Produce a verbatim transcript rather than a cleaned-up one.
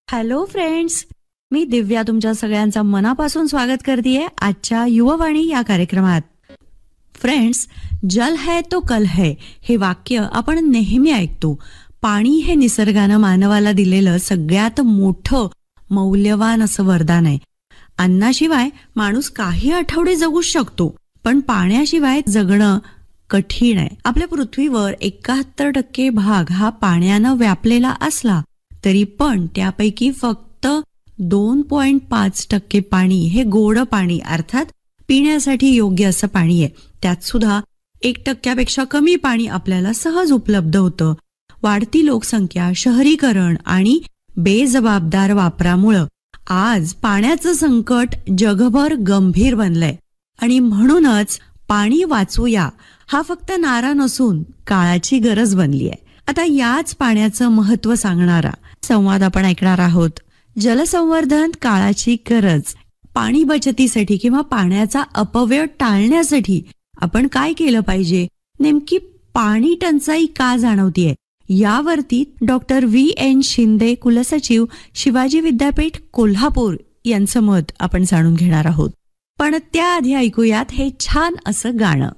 Hello friends, मी दिव्या तुमच्या सगळ्यांचं मनापासून स्वागत करतेय आजच्या युववाणी या कार्यक्रमात. फ्रेंड्स, जल है तो कल है हे वाक्य आपण नेहमी ऐकतो. पाणी हे निसर्गानं मानवाला दिलेलं सगळ्यात मोठं मौल्यवान असं वरदान आहे. अन्नाशिवाय माणूस काही आठवडे जगू शकतो, पण पाण्याशिवाय जगणं कठीण आहे. आपल्या पृथ्वीवर एकाहत्तर टक्के भाग हा पाण्यानं व्यापलेला असला तरी पण त्यापैकी फक्त दोन पॉइंट पाच टक्के पाणी हे गोड पाणी अर्थात पिण्यासाठी योग्य असं पाणी आहे. त्यात सुद्धा एक टक्क्यापेक्षा कमी पाणी आपल्याला सहज उपलब्ध होतं. वाढती लोकसंख्या, शहरीकरण आणि बेजबाबदार वापरामुळं आज पाण्याचं संकट जगभर गंभीर बनलंय. आणि म्हणूनच पाणी वाचवूया हा फक्त नारा नसून काळाची गरज बनली आहे. आता याच पाण्याचं महत्त्व सांगणारा संवाद आपण ऐकणार आहोत. जलसंवर्धन काळाची गरज. पाणी बचतीसाठी किंवा पाण्याचा अपव्यय टाळण्यासाठी आपण काय केलं पाहिजे, नेमकी पाणी टंचाई का जाणवतीये, यावरती डॉक्टर व्ही एन शिंदे, कुलसचिव, शिवाजी विद्यापीठ, कोल्हापूर यांचं मत आपण जाणून घेणार आहोत. पण त्याआधी ऐकूयात हे छान असं गाणं.